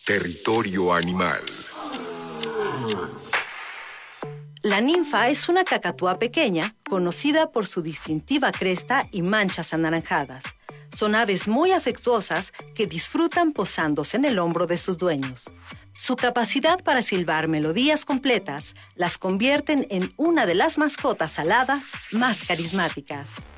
Territorio animal. La ninfa es una cacatúa pequeña, conocida por su distintiva cresta y manchas anaranjadas. Son aves muy afectuosas que disfrutan posándose en el hombro de sus dueños. Su capacidad para silbar melodías completas las convierten en una de las mascotas aladas más carismáticas.